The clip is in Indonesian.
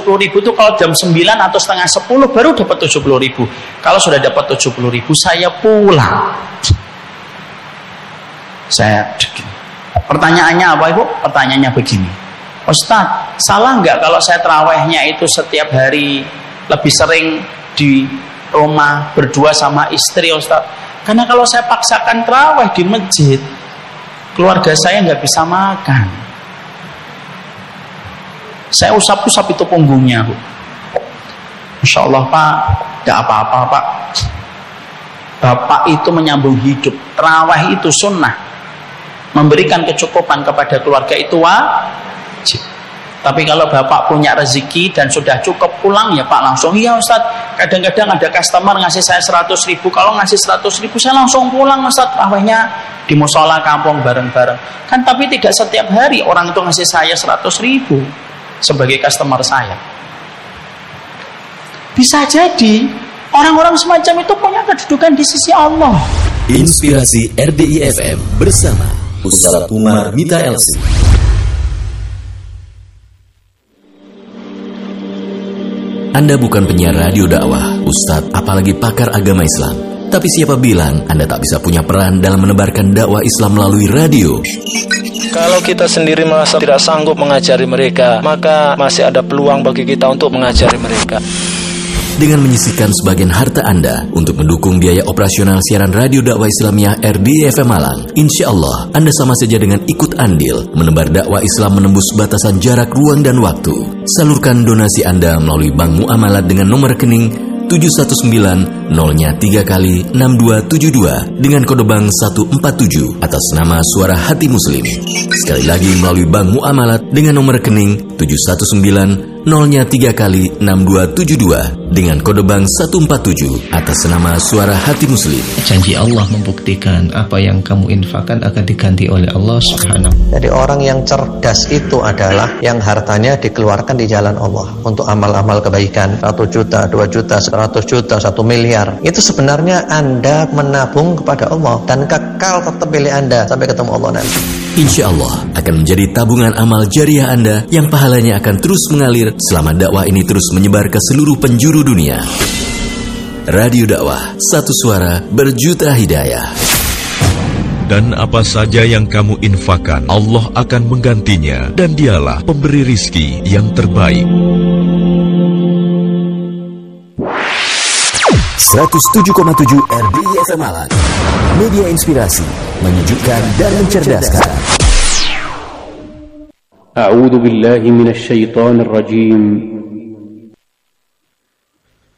70.000 itu kalau jam 9 atau setengah 10 baru dapat 70.000. Kalau sudah dapat 70.000 saya pulang. Pertanyaannya apa Ibu? Pertanyaannya begini, Ustaz, salah nggak kalau saya terawihnya itu setiap hari lebih sering di rumah berdua sama istri Ustaz? Karena kalau saya paksakan terawih di masjid, keluarga saya nggak bisa makan. Saya usap-usap itu punggungnya, Bu. Insya Allah Pak, nggak apa-apa Pak. Bapak itu menyambung hidup. Terawih itu sunnah. Memberikan kecukupan kepada keluarga itu wajib. Tapi kalau Bapak punya rezeki dan sudah cukup pulang ya Pak langsung. Iya Ustaz, kadang-kadang ada customer ngasih saya 100.000. Kalau ngasih 100.000 saya langsung pulang Ustaz. Terawihnya di musola kampung bareng-bareng. Kan tapi tidak setiap hari orang itu ngasih saya 100.000 sebagai customer saya. Bisa jadi orang-orang semacam itu punya kedudukan di sisi Allah. Inspirasi RDI FM bersama Ustaz Umar Mita LC. Anda bukan penyiar radio dakwah, Ustadz, apalagi pakar agama Islam. Tapi siapa bilang Anda tak bisa punya peran dalam menebarkan dakwah Islam melalui radio? Kalau kita sendiri merasa tidak sanggup mengajari mereka, maka masih ada peluang bagi kita untuk mengajari mereka. Dengan menyisihkan sebagian harta Anda untuk mendukung biaya operasional siaran radio dakwah Islamiyah RDI FM Malang, insya Allah Anda sama saja dengan ikut andil menebar dakwah Islam menembus batasan jarak, ruang, dan waktu. Salurkan donasi Anda melalui Bank Muamalat dengan nomor rekening 719-03-6272 dengan kode bank 147 atas nama Suara Hati Muslim. Sekali lagi melalui Bank Muamalat dengan nomor rekening 719-03-6272 dengan kode bank 147 atas nama Suara Hati Muslim. Janji Allah membuktikan apa yang kamu infakkan akan diganti oleh Allah Subhanahu. Jadi orang yang cerdas itu adalah yang hartanya dikeluarkan di jalan Allah untuk amal-amal kebaikan. 1 juta, 2 juta, 100 juta, 1 miliar. Itu sebenarnya Anda menabung kepada Allah dan kekal tetap milik Anda sampai ketemu Allah nanti. Insya Allah akan menjadi tabungan amal jariah Anda yang pahalanya akan terus mengalir selama dakwah ini terus menyebar ke seluruh penjuru dunia. Radio dakwah, satu suara berjuta hidayah. Dan apa saja yang kamu infakkan, Allah akan menggantinya, dan Dialah pemberi rizki yang terbaik. 107,7 RDI FM Malang. Media inspirasi, menyejukkan dan mencerdaskan. A'udzu billahi minasy syaithanir rajim.